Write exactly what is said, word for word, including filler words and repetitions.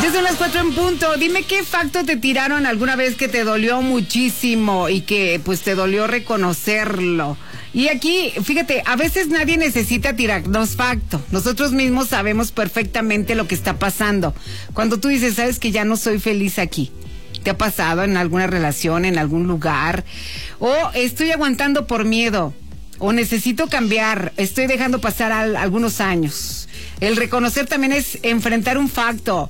Ya son las cuatro en punto. Dime qué facto te tiraron alguna vez que te dolió muchísimo y que pues te dolió reconocerlo. Y aquí, fíjate, a veces nadie necesita tirarnos facto. Nosotros mismos sabemos perfectamente lo que está pasando. Cuando tú dices, sabes que ya no soy feliz aquí. ¿Te ha pasado en alguna relación, en algún lugar? O estoy aguantando por miedo. O necesito cambiar. Estoy dejando pasar al, algunos años. El reconocer también es enfrentar un facto.